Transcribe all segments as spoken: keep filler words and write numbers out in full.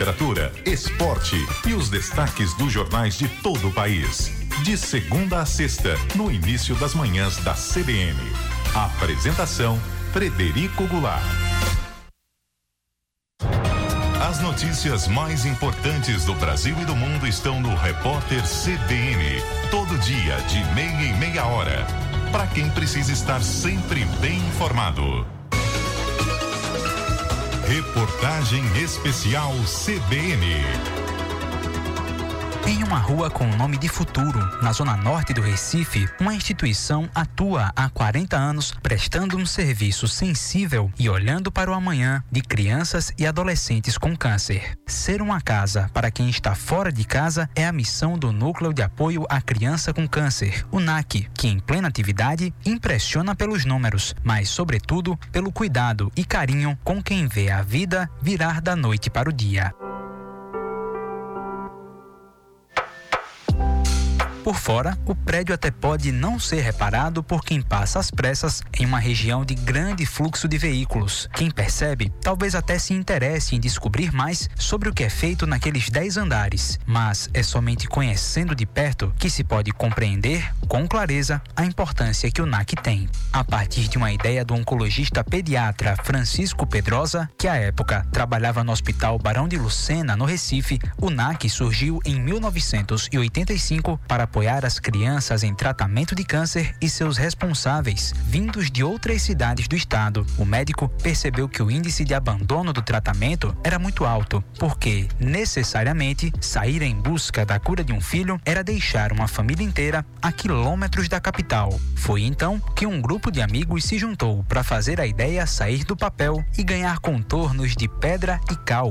literatura, esporte e os destaques dos jornais de todo o país. De segunda a sexta, no início das manhãs da C B N. Apresentação: Frederico Goulart. As notícias mais importantes do Brasil e do mundo estão no Repórter C B N. Todo dia, de meia e meia hora. Para quem precisa estar sempre bem informado. Reportagem especial C B N. Em uma rua com o nome de Futuro, na zona norte do Recife, uma instituição atua há quarenta anos prestando um serviço sensível e olhando para o amanhã de crianças e adolescentes com câncer. Ser uma casa para quem está fora de casa é a missão do Núcleo de Apoio à Criança com Câncer, o N A C, que em plena atividade impressiona pelos números, mas sobretudo pelo cuidado e carinho com quem vê a vida virar da noite para o dia. Por fora, o prédio até pode não ser reparado por quem passa às pressas em uma região de grande fluxo de veículos. Quem percebe, talvez até se interesse em descobrir mais sobre o que é feito naqueles dez andares, mas é somente conhecendo de perto que se pode compreender com clareza a importância que o N A C tem. A partir de uma ideia do oncologista pediatra Francisco Pedrosa, que à época trabalhava no Hospital Barão de Lucena, no Recife, o N A C surgiu em mil novecentos e oitenta e cinco para apoiar as crianças em tratamento de câncer e seus responsáveis, vindos de outras cidades do estado. O médico percebeu que o índice de abandono do tratamento era muito alto, porque, necessariamente, sair em busca da cura de um filho era deixar uma família inteira a quilômetros da capital. Foi então que um grupo de amigos se juntou para fazer a ideia sair do papel e ganhar contornos de pedra e cal.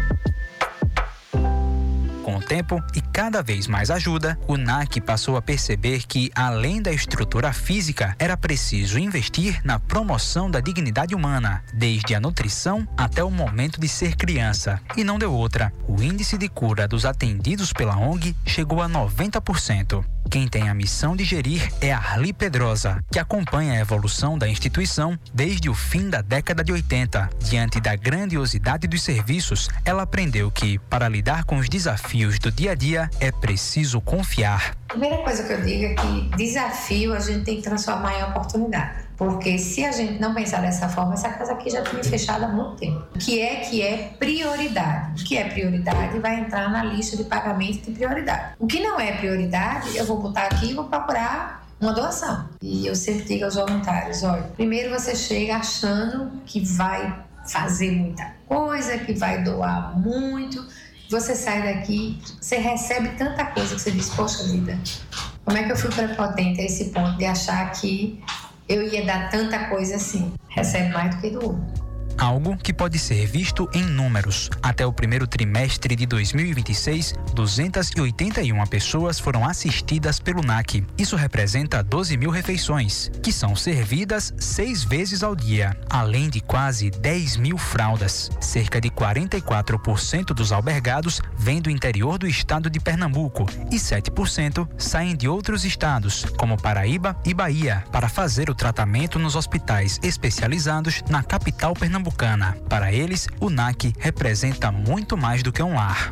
Com o tempo e cada vez mais ajuda, o N A C passou a perceber que, além da estrutura física, era preciso investir na promoção da dignidade humana, desde a nutrição até o momento de ser criança. E não deu outra. O índice de cura dos atendidos pela O N G chegou a noventa por cento. Quem tem a missão de gerir é Arli Pedrosa, que acompanha a evolução da instituição desde o fim da década de oitenta. Diante da grandiosidade dos serviços, ela aprendeu que, para lidar com os desafios do dia a dia, é preciso confiar. A primeira coisa que eu digo é que desafio a gente tem que transformar em oportunidade. Porque se a gente não pensar dessa forma, essa casa aqui já tinha fechado há muito tempo. O que é que é prioridade? O que é prioridade vai entrar na lista de pagamento de prioridade. O que não é prioridade, eu vou botar aqui e vou procurar uma doação. E eu sempre digo aos voluntários, olha, primeiro você chega achando que vai fazer muita coisa, que vai doar muito. Você sai daqui, você recebe tanta coisa que você diz, poxa vida, como é que eu fui prepotente a esse ponto de achar que eu ia dar tanta coisa assim? Recebe mais do que doa. Algo que pode ser visto em números. Até o primeiro trimestre de dois mil e vinte e seis, duzentas e oitenta e uma pessoas foram assistidas pelo N A C. Isso representa doze mil refeições, que são servidas seis vezes ao dia, além de quase dez mil fraldas. Cerca de quarenta e quatro por cento dos albergados vêm do interior do estado de Pernambuco e sete por cento saem de outros estados, como Paraíba e Bahia, para fazer o tratamento nos hospitais especializados na capital pernambucana. Para eles, o N A C representa muito mais do que um lar.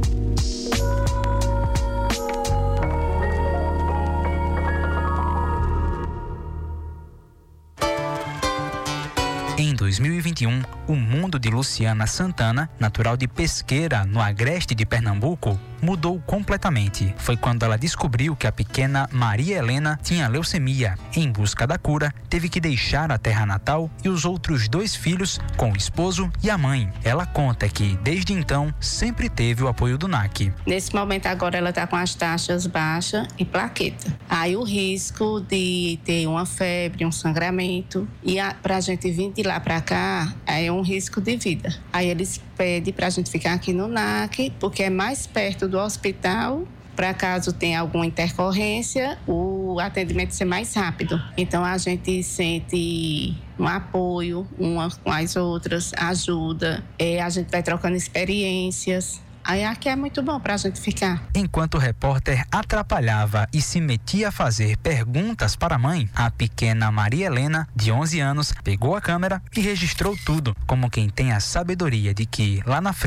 Em dois mil e vinte e um, o mundo de Luciana Santana, natural de Pesqueira, no agreste de Pernambuco, mudou completamente. Foi quando ela descobriu que a pequena Maria Helena tinha leucemia. Em busca da cura, teve que deixar a terra natal e os outros dois filhos com o esposo e a mãe. Ela conta que, desde então, sempre teve o apoio do N A C. Nesse momento agora ela está com as taxas baixas e plaqueta. Aí o risco de ter uma febre, um sangramento, e para a gente vir de lá para cá, é um risco de vida. Aí eles pedem para a gente ficar aqui no N A C, porque é mais perto do hospital, para caso tenha alguma intercorrência, o atendimento ser mais rápido. Então a gente sente um apoio umas com as outras, ajuda, é, a gente vai trocando experiências. Aí aqui é muito bom pra gente ficar. Enquanto o repórter atrapalhava e se metia a fazer perguntas para a mãe, a pequena Maria Helena, de onze anos, pegou a câmera e registrou tudo, como quem tem a sabedoria de que, lá na frente,